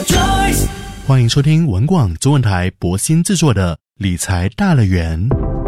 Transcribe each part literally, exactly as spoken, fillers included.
choice。欢迎收听文广中文台博新制作的理财大乐园。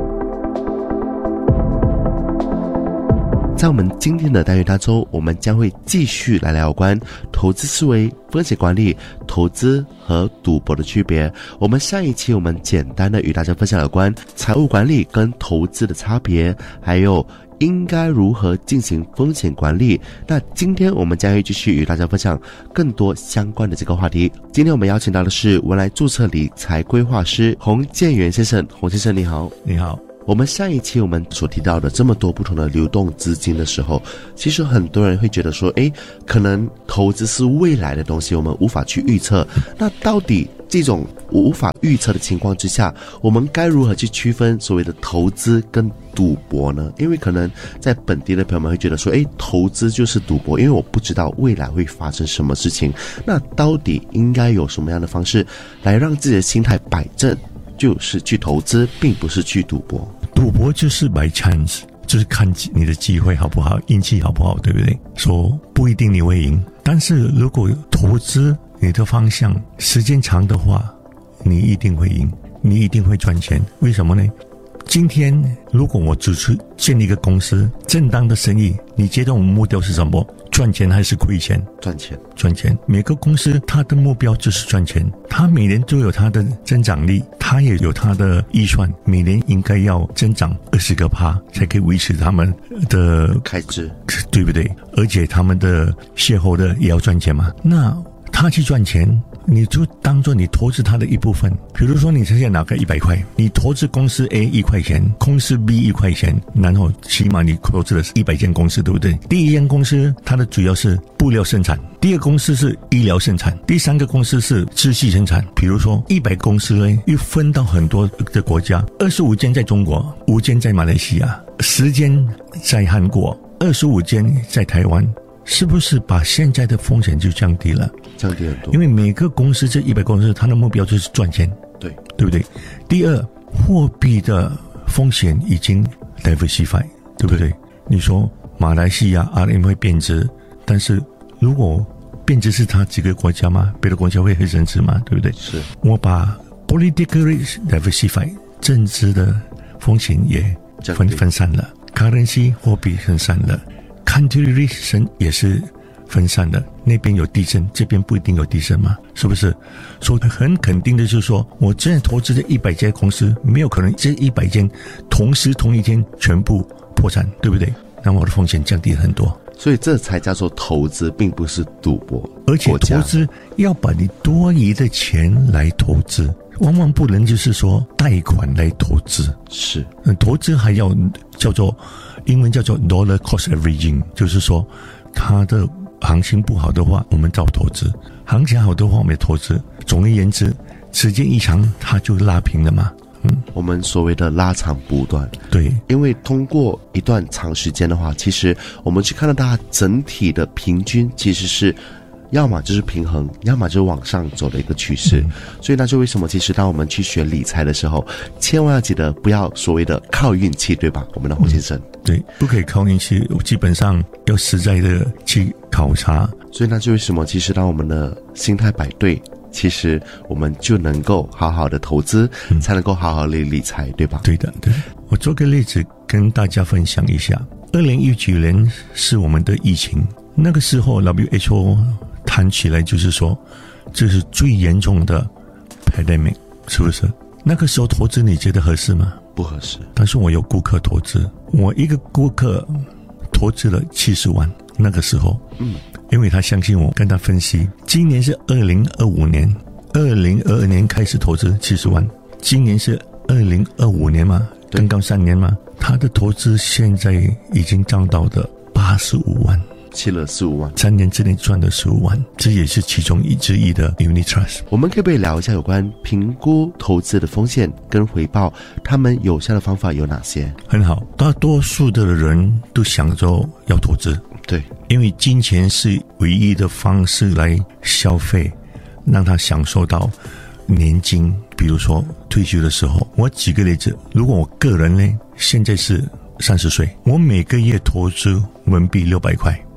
在我们今天的单元当中，我们将会继续来聊关投资思维、风险管理、投资和赌博的区别。我们上一期我们简单的与大家分享了关财务管理跟投资的差别，还有应该如何进行风险管理。那今天我们将会继续与大家分享更多相关的这个话题。今天我们邀请到的是文莱注册理财规划师洪建元先生。洪先生你好。 你好。 我们上一期我们所提到的这么多不同的流动资金的时候，其实很多人会觉得说，诶，可能投资是未来的东西，我们无法去预测。那到底这种无法预测的情况之下，我们该如何去区分所谓的投资跟赌博呢？因为可能在本地的朋友们会觉得说，诶，投资就是赌博，因为我不知道未来会发生什么事情。那到底应该有什么样的方式来让自己的心态摆正，就是去投资，并不是去赌博。 赌博就是 by chance， 就是看你的机会好不好，运气好不好，对不对？说不一定你会赢，但是如果投资你的方向时间长的话，你一定会赢，你一定会赚钱。为什么呢？今天如果我只是建立一个公司，正当的生意，你觉得我们目标是什么？赚钱还是亏钱？ 赚钱。赚钱。每个公司它的目标就是赚钱，它每年都有它的增长力，它也有它的预算，每年应该要增长二十个%，才可以维持他们的开支， 对不对？而且他们的shareholder后的也要赚钱嘛。那他去赚钱，你就当做你投资他的一部分。比如说你现在拿个一百块，你投资公司 A 一块钱，公司 B 一块钱，然后起码你投资了一百间公司，对不对？第一间公司它的主要是布料生产，第二个公司是医疗生产，第三个公司是制器生产。比如说一百公司呢，又分到很多的国家，二十五间在中国，五间在马来西亚，十间在韩国，二十五间在台湾。是不是把现在的风险就降低了？ 降低很多。 因为每个公司这一百公司，它的目标就是赚钱， 对， 对不对？第二，货币的风险已经 diversify， 对不对？对，你说马来西亚 R M 会贬值，但是如果贬值是它几个国家吗？别的国家会很升值吗？对不对？ 是。 我把 politically diversify 政治的风险也分分散了 ，currency 货币分散了。Country risk 也是分散的，那边有地震，这边不一定有地震嘛，是不是？所以很肯定的就是说，我这样投资的一百家公司，没有可能这一百间同时同一天全部破产，对不对？那我的风险降低很多。 所以这才叫做投资，并不是赌博。 而且投资要把你多余的钱来投资，往往不能就是说贷款来投资。 是， 投资还要叫做英文叫做 dollar cost averaging， 就是说它的行情不好的话，我们照投资；行情好的话，我们投资。总而言之，时间一长，它就拉平了嘛。嗯， 我们所谓的拉长补短， 对， 因为通过一段长时间的话，其实我们去看到大家整体的平均其实是要么就是平衡，要么就是往上走的一个趋势。嗯、所以那就为什么其实当我们去学理财的时候，千万要记得不要所谓的靠运气，对吧？我们的洪先生、嗯， 对，不可以靠运气，基本上要实在的去考察。 所以那就为什么其实当我们的心态摆对，其实我们就能够好好的投资、嗯、才能够好好的理财，对吧？ 对的，对。我做个例子跟大家分享一下。二零一九年是我们的疫情，那个时候 W H O 谈起来就是说这是最严重的 pandemic， 是不是？那个时候投资你觉得合适吗？ 不合适。但是我有顾客投资，我一个顾客投资了七十万，那个时候嗯，因为他相信我，跟他分析今年是二零二五年，二零二二年开始投资七十万，今年是二零二五年嘛，刚刚三年嘛，他的投资现在已经涨到的八十五万， 去了十五万， 三年之内赚了十五万，这也是其中一之一的 Unit Trust。 我们可不可以聊一下有关评估投资的风险跟回报，他们有效的方法有哪些？ 很好，大多数的人都想着要投资， 对， 因为金钱是唯一的方式来消费，让他享受到年金，比如说退休的时候。我举个例子，如果我个人呢，现在是三十岁，我每个月投资人民币六百块，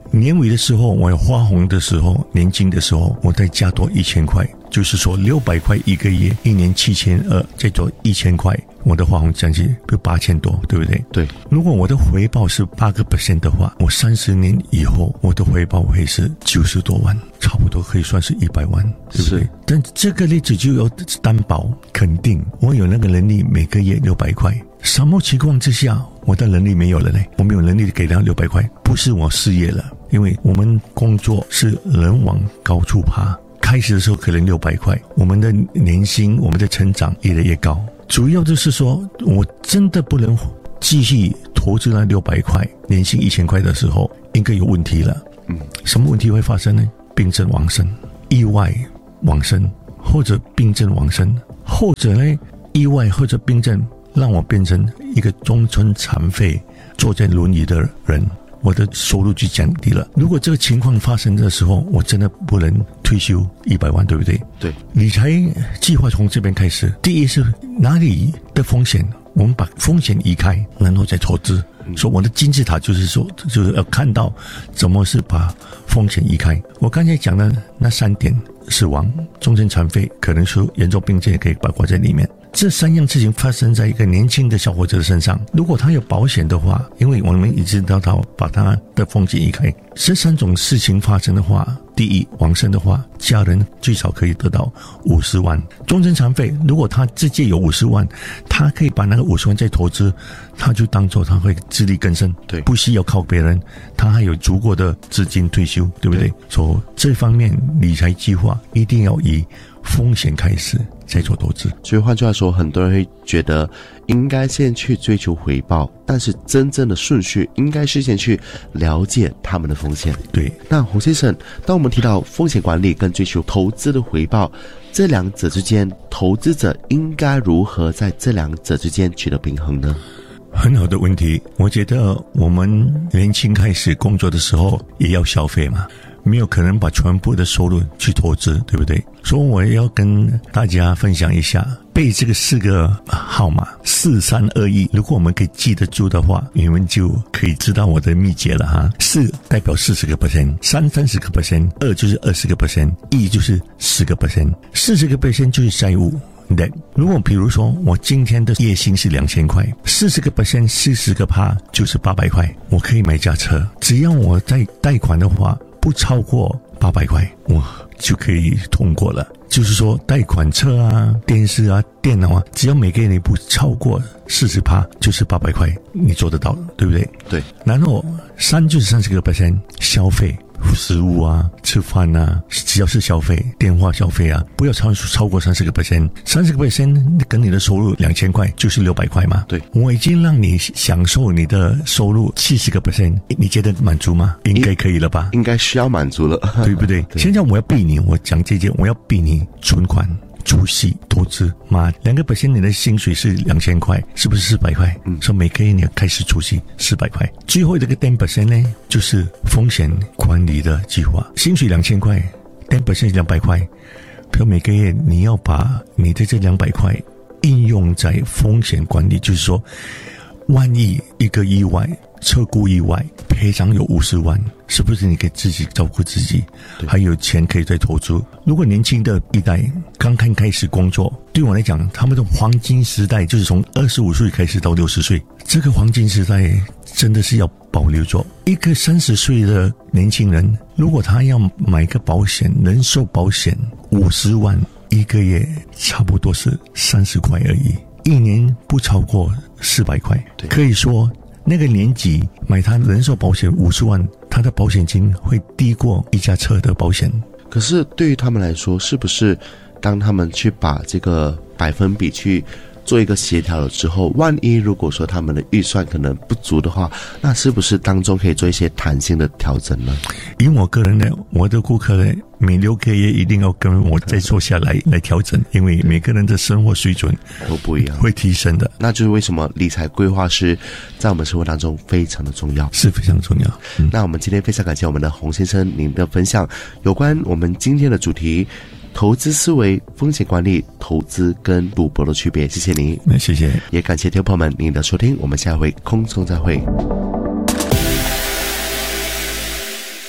年尾的时候，我有花红的时候，年轻的时候，我再加多一千块，就是说六百块一个月，一年七千二，再多一千块，我的花红将近就八千多，对不对？ 对。 如果我的回报是八个 percent 的话，我三十年以后，我的回报会是九十多万，差不多可以算是一百万，对不对？是。但这个例子就要担保肯定我有那个能力，每个月六百块。什么情况之下我的能力没有了呢？我没有能力给他六百块，不是我失业了，因为我们工作是人往高处爬，开始的时候可能六百块，我们的年薪，我们的成长越来越高。主要就是说我真的不能继续投资那六百块，年薪一千块的时候，应该有问题了。嗯，什么问题会发生呢？病症往生、意外往生，或者病症往生，或者呢意外或者病症让我变成一个终身残废，坐在轮椅的人，我的收入就降低了。如果这个情况发生的时候，我真的不能退休一百万，对不对？ 对。 理财计划从这边开始，第一是哪里的风险，我们把风险移开，然后再投资。所以我的金字塔就是说，就是要看到怎么是把风险移开。我刚才讲的那三点，死亡、终身残废，可能是严重病症也可以包括在里面。这三样事情发生在一个年轻的小伙子的身上，如果他有保险的话，因为我们一直到他把他的风险移开，这三种事情发生的话，第一，往生的话，家人最少可以得到五十万。终身残废，如果他直接有五十万，他可以把那个五十万再投资，他就当作他会自力更生， 对， 不需要靠别人，他还有足够的资金退休，对不对？所以这方面理财计划一定要以风险开始再做投资。 所以换句话说，很多人会觉得应该先去追求回报，但是真正的顺序应该是先去了解他们的风险。 对。 那洪先生，当我们提到风险管理跟追求投资的回报，这两者之间，投资者应该如何在这两者之间取得平衡呢？ 很好的问题。我觉得我们年轻开始工作的时候也要消费嘛，没有可能把全部的收入去投资，对不对？所以我要跟大家分享一下，背这个四个号码四三二一，如果我们可以记得住的话，你们就可以知道我的秘诀了哈。四代表四十个 percent， 三三十个 percent， 二就是二十个 percent， 一就是十个 percent， 四十个 percent 就是债务。对，如果比如说我今天的月薪是两千块，四十个 percent， 四十个趴就是八百块，我可以买架车，只要我在贷款的话不超过八百块，我就可以通过了。就是说贷款车啊、电视啊、电脑啊，只要每个月你不超过四十趴，就是八百块，你做得到了，对不对？ 对。 然后三就是三十个 percent 消费。食物啊，吃饭啊，只要是消费，电话消费啊，不要超超过三十个 percent， 三十个 percent 跟你的收入两千块就是六百块嘛。 对， 我已经让你享受你的收入七十个 percent， 你觉得满足吗？应该可以了吧？ 应该需要满足了， 对不对？对。现在我要逼你，我讲这些，我要逼你存款。储蓄、投资，妈，两个 percent 你的薪水是两千块，是不是四百块？嗯，所以每个月你要开始储蓄四百块。最后这个 ten percent 呢，就是风险管理的计划。薪水两千块 ，ten percent 两百块，比如每个月你要把你的这两百块应用在风险管理，就是说，万一一个意外。车故意外赔偿有五十万，是不是你可以自己照顾自己，还有钱可以再投资？如果年轻的一代刚刚开始工作，对我来讲，他们的黄金时代就是从二十五岁开始到六十岁，这个黄金时代真的是要保留着。一个三十岁的年轻人，如果他要买个保险，人寿保险五十万一个月，差不多是三十块而已，一年不超过四百块，可以说。那个年纪买他人寿保险五十万，他的保险金会低过一家车的保险。 可是对于他们来说，是不是当他们去把这个百分比去做一个协调了之后，万一如果说他们的预算可能不足的话，那是不是当中可以做一些弹性的调整呢？ 以我个人呢，我的顾客呢，每六个月一定要跟我再坐下来来调整，因为每个人的生活水准都不一样， 会提升的。 那就是为什么理财规划师在我们生活当中非常的重要， 是非常重要。 嗯、那我们今天非常感谢我们的洪先生您的分享，有关我们今天的主题。投资思维、风险管理、投资跟赌博的区别，谢谢您。 那谢谢， 也感谢听众朋友们您的收听，我们下回空中再会。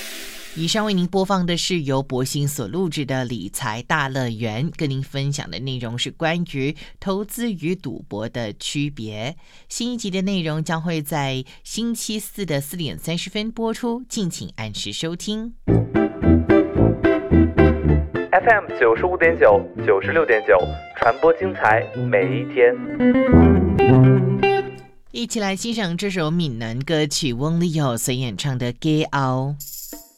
以上为您播放的是由博兴所录制的理财大乐园，跟您分享的内容是关于投资与赌博的区别。新一集的内容将会在星期四的四点三十分播出，敬请按时收听。 F M 九十五点九、九十六点九，传播精彩每一天。 一起来欣赏这首闽南歌曲翁立友所演唱的《Get Out》。